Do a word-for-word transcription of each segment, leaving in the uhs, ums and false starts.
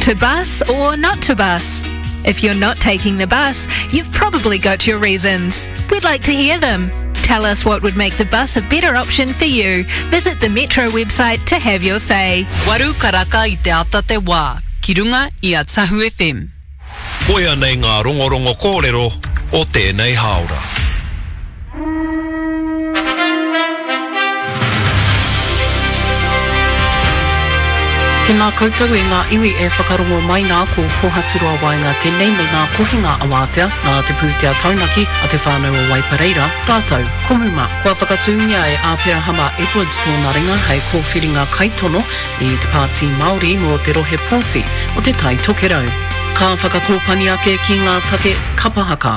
To bus or not to bus? If you're not taking the bus, you've probably got your reasons. We'd like to hear them. Tell us what would make the bus a better option for you. Visit the Metro website to have your say. Waru karaka I te ata te wā. Ki runga I a Tahu F M. Koia nei ngā rongorongo kōrero o tēnei haora. Tēnā koutou e ngā iwi e whakarongo mai ngā ko pohaturua wai ngā tēnei me ngā kohinga awatea, ngā te pūtea taunaki a te whānau o Waipareira, rātou, komuma. Kua whakatūngia e Āpera Hama Edwards tōna ringa hei kōwhiringa kaitono I te pāti Māori mō te rohe pōti o te tai tokerau. Ka whakakōpani ake ki ngā take kapahaka.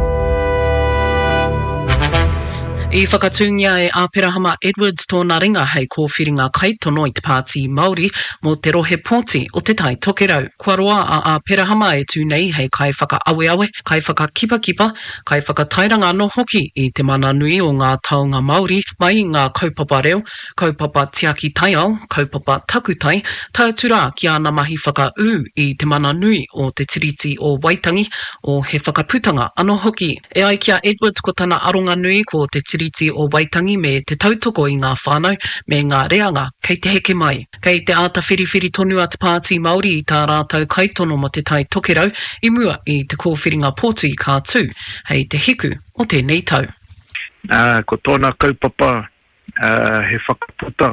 I whakatūngia e Āpera Hama Edwards tōna ringa hei kōwhiringa kaitono I te pāti Māori mō te rohe pōti o te tai tokerau. Kua roa a Āpera Hama e tūnei hei kai whaka awe awe, kai whaka kipa kipa, kai whakatairanga no hoki I te mana nui o ngā taonga Māori mai ngā kaupapa reo, kaupapa tiaki tai ao, kaupapa takutai, tautura ki ana mahi whaka u I te mana nui o te tiriti o Waitangi o he whakaputanga ano hoki. E ai kia Edwards ko tana aronga nui ko te tiriti o Waitangi me te tautoko I ngā whānau me ngā reanga kei te heke mai. Kei te āta whiriwhiri tonu a te pāti Māori I tā rātou kaitono mo te tai tokerau I mua I te kōwhiringa pōti kā tū hei te hiku o tēnei tau. Uh, ko tōna kaupapa uh, he whakaputa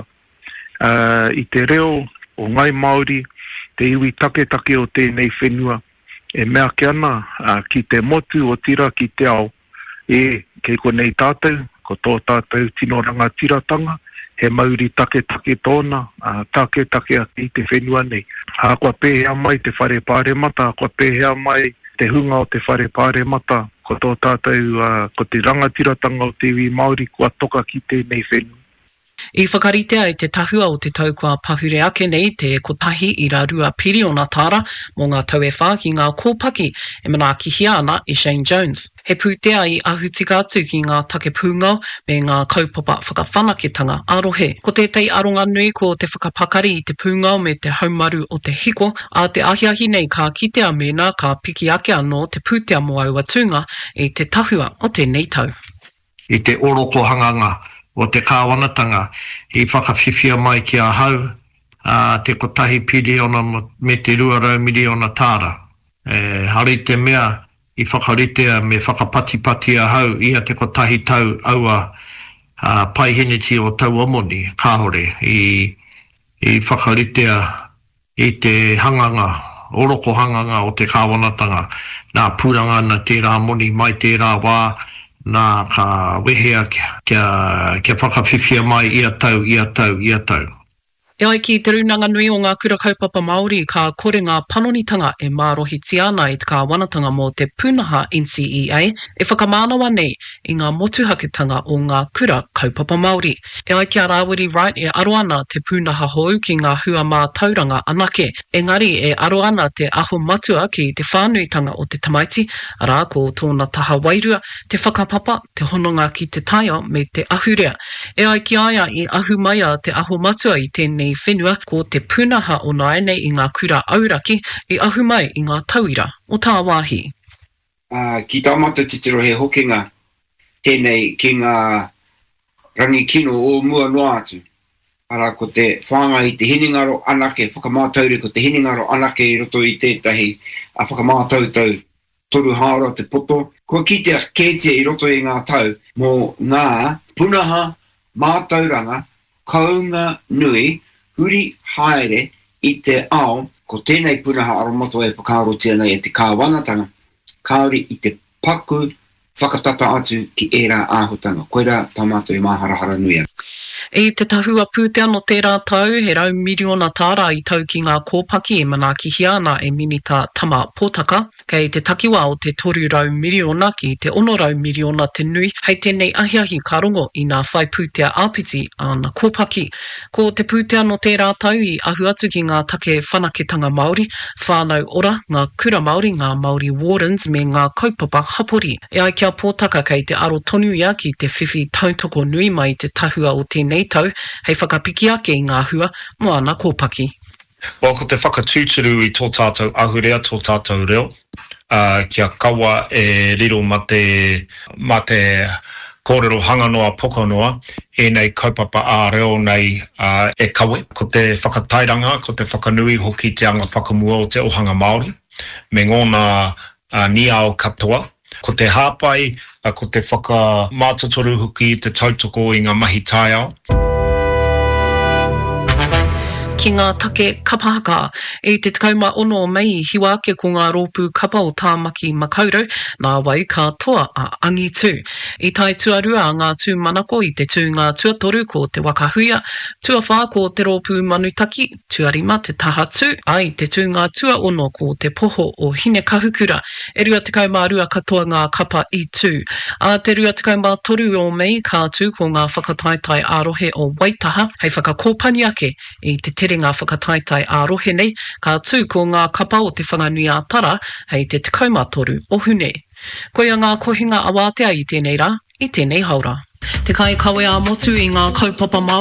uh, I te reo o ngai Māori te iwi take take o tēnei whenua e mea ke ana uh, ki te motu o tira ki te ao e kei ko nei tātou ko tō tātou tino rangatiratanga, he mauri take take tōna, uh, take take aki te whenua nei. Ha kua pēhea mai te whare pāre mata, kua pēhea mai te hunga o te whare pāre mata, ko tō tātou, uh, ko te rangatiratanga o te iwi Māori, kua toka ki tēnei whenua. I whakaritea I te tahua o te tau kua pahure ake nei te kotahi I rā rua piri o nā tāra mō ngā tau e whā ki ngā kōpaki e mana ki hia ana I Shane Jones. He pūtea I ahutika atu ki ngā take pūngau me ngā kaupapa whakawhanaketanga arohe. Ko tētai aronga nui ko te whakapakari I te pūngau me te haumaru o te hiko, a te ahiahi nei ka kitea mena ka piki ake anō te pūtea mo au atunga I te tahua o tēnei tau. I te oroko hanganga o te kāwanatanga I whakawhiwhia mai ki a hau uh, te kotahi piliona me te ruarau miliona tāra. E, hari te mea I whakaritea me whakapatipati a hau ia te kotahi tau aua uh, paiheneti o tau omoni, kāhore, I, I whakaritea I te hanganga, oroko hanganga o te kāwanatanga, nā pūranga na te rā moni mai te rā wā, nā ka wehea kia, kia, kia whakawhiwhia mai ia tau, ia tau, ia tau. E ai ki te runanga nui o ngā kura kaupapa Māori ka kore ngā panonitanga e mārohiti ana I te kāwanatanga mō te pūnaha N C E A e whakamānawa nei I ngā motuhaketanga o ngā kura kaupapa Māori. E ai ki a Rawiri Wright e aro ana te pūnaha hou ki ngā hua mā tauranga anake. Engari e aro ana te aho matua ki te whānuitanga o te tamaiti, arā ko tōna taha wairua, te whakapapa, te hononga ki te taia me te ahurea. E ai ki aia I ahu maia te aho matua I tēnei whenua ko te pūnaha o naene I ngā kura auraki I ahu mai I ngā tauira o tā wāhi. Uh, ki tā mata titiro he hokinga tēnei ki ngā rangi kino o mua noa atu. Ara ko te whanga I te hiningaro anake, whakamātaure ko te hiningaro anake I roto I tētahi a whakamātautau toru hāra te poto. Ko ki te kētia I roto I ngā tau mō ngā punaha mātauranga kaunga nui huri haere I te ao, ko tēnei punaha aromato e whakaarotia nei e te kāwanatanga, kāori I te paku whakatata atu ki ērā āhutanga. Koera tamato e māharahara nui ana. E te tahua pūtea no tērā tau, he rau miliona tāra I tau ki ngā kōpaki e mana ki hiana e minita tama pōtaka, kei te takiwa o te toru rau miliona ki te ono rau miliona te nui, hei tēnei ahiahi ka rongo I ngā whai pūtea āpiti a ngā kōpaki. Ko te pūtea no tērā tau I ahu atu ki ngā take whanaketanga Māori, whānau ora, ngā kura Māori, ngā Māori Wardens me ngā kaupapa hapori. E ai kia pōtaka kei te aro tonu ia ki te whiwhi tautoko nui mai te tahua o tēnei tau, hei whakapiki ake I ngā hua mo ana kōpaki. Wa ko te whakatūturu i tō tātou ahurea, tō tātou reo. Uh, kia kawa e riro ma te, ma te kōrero hanganoa pokonoa, e nei kaupapa a reo nei uh, e kawe. Ko te whakatairanga, ko te whakanui hoki te anga whakamua o te ohanga Māori. Me ngōna uh, ni ao katoa. Ko te hāpai, uh, ko te whakamātotoru hoki te tautoko i ngā mahi tai ao. Ki ngā take kapahaka, e te takauma ono mei hiwa ake ko ngā rōpū kapa o tāmaki makaurau, nā wai katoa a angi tū. I tai tuarua ngā tū manako i te tū ngā tuatoru ko te wakahuia, tuawha ko te rōpū manutaki, tuarima te taha tū, ai te tū ngā tua ono ko te poho o hine kahukura, e rua takauma rua katoa ngā kapa i tū. A te rua takauma toru o mei kā tū ko ngā whakataitai ārohe o Waitaha, hei whakakōpani ake i te tere ngā whakataitai ārohe nei, kā tū ko ngā kapa o te whanganui a Tara, hei te tikauma toru o Hune. Koia ngā kohinga awātea i tēnei rā, i tēnei haura. Te kai kawe a motu i ngā kaupapa Māori.